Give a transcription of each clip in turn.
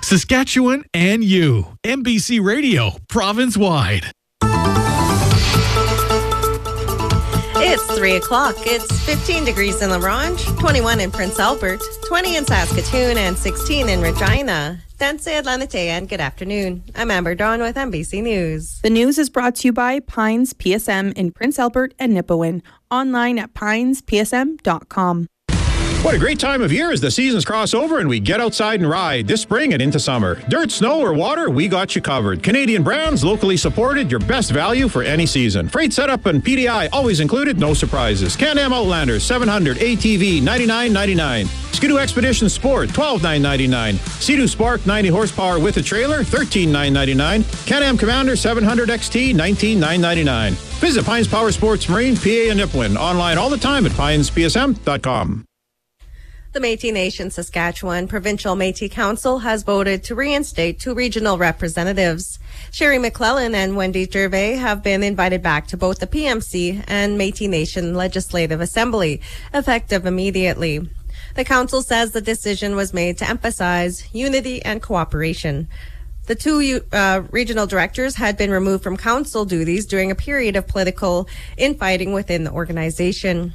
Saskatchewan and you. MBC Radio, province-wide. It's 3 o'clock. It's 15 degrees in La Ronge, 21 in Prince Albert, 20 in Saskatoon, and 16 in Regina. Danse Atlanite, and good afternoon. I'm Amber Dawn with MBC News. The news is brought to you by Pines PSM in Prince Albert and Nipawin. Online at pinespsm.com. What a great time of year as the seasons cross over and we get outside and ride this spring and into summer. Dirt, snow, or water, we got you covered. Canadian brands, locally supported, your best value for any season. Freight setup and PDI always included, no surprises. Can-Am Outlander 700 ATV $99.99. Skidoo Expedition Sport $12,999. Sea-Doo Spark 90 horsepower with a trailer $13,999. Can-Am Commander 700 XT $19,999. Visit Pines Power Sports Marine, PA and Nipawin. Online all the time at pinespsm.com. The Métis Nation Saskatchewan Provincial Métis Council has voted to reinstate 2 regional representatives. Sherry McClellan and Wendy Gervais have been invited back to both the PMC and Métis Nation Legislative Assembly, effective immediately. The council says the decision was made to emphasize unity and cooperation. The 2 regional directors had been removed from council duties during a period of political infighting within the organization.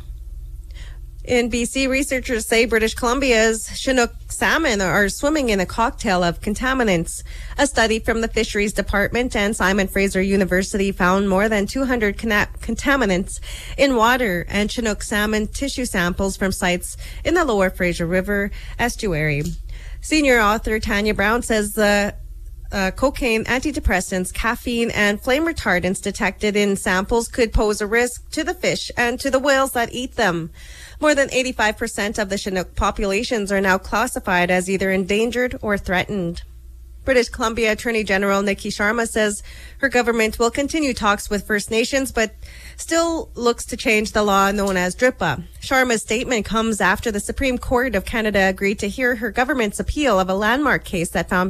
In BC, researchers say British Columbia's Chinook salmon are swimming in a cocktail of contaminants. A study from the Fisheries Department and Simon Fraser University found more than 200 contaminants in water and Chinook salmon tissue samples from sites in the Lower Fraser River estuary. Senior author Tanya Brown says the cocaine, antidepressants, caffeine, and flame retardants detected in samples could pose a risk to the fish and to the whales that eat them. More than 85% of the Chinook populations are now classified as either endangered or threatened. British Columbia Attorney General Nikki Sharma says her government will continue talks with First Nations, but still looks to change the law known as DRIPA. Sharma's statement comes after the Supreme Court of Canada agreed to hear her government's appeal of a landmark case that found